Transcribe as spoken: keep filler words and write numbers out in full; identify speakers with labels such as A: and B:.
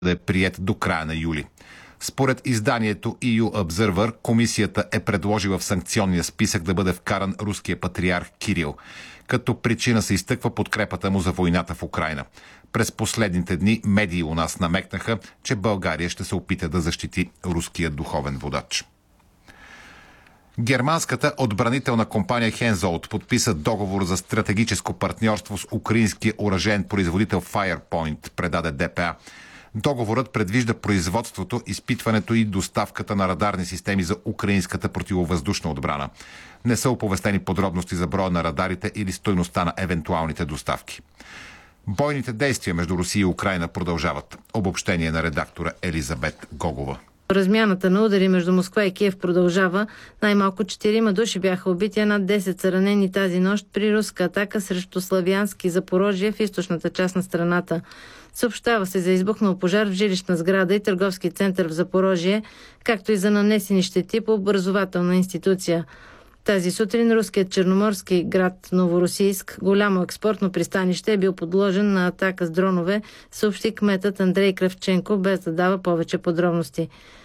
A: да е приет до края на юли. Според изданието и ю Observer, комисията е предложила в санкционния списък да бъде вкаран руския патриарх Кирил. Като причина се изтъква подкрепата му за войната в Украйна. През последните дни медии у нас намекнаха, че България ще се опита да защити руския духовен водач. Германската отбранителна компания Hensoldt подписа договор за стратегическо партньорство с украинския оръжеен производител Firepoint, предаде Д П А. Договорът предвижда производството, изпитването и доставката на радарни системи за украинската противовъздушна отбрана. Не са оповестени подробности за броя на радарите или стойността на евентуалните доставки. Бойните действия между Русия и Украйна продължават. Обобщение на редактора Елизабет Гогова.
B: Размяната на удари между Москва и Киев продължава. Най-малко четирима души бяха убити, а над десет са ранени тази нощ при руска атака срещу Славянски Запорожие в източната част на страната. Съобщава се за избухнал пожар в жилищна сграда и търговски център в Запорожие, както и за нанесени щети по образователна институция. Тази сутрин руският черноморски град Новоросийск, голямо експортно пристанище, е бил подложен на атака с дронове, съобщи кметът Андрей Кравченко, без да дава повече подробности.